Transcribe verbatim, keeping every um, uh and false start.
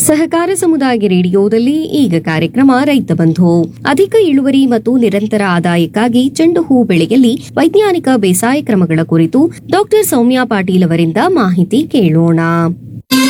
ಸಹಕಾರ ಸಮುದಾಯ ರೇಡಿಯೋದಲ್ಲಿ ಈಗ ಕಾರ್ಯಕ್ರಮ ರೈತ ಬಂಧು. ಅಧಿಕ ಇಳುವರಿ ಮತ್ತು ನಿರಂತರ ಆದಾಯಕ್ಕಾಗಿ ಚೆಂಡು ಹೂ ಬೆಳೆಯಲ್ಲಿ ವೈಜ್ಞಾನಿಕ ಬೇಸಾಯ ಕ್ರಮಗಳ ಕುರಿತು ಡಾಕ್ಟರ್ ಸೌಮ್ಯಾ ಪಾಟೀಲ್ ಅವರಿಂದ ಮಾಹಿತಿ ಕೇಳೋಣ.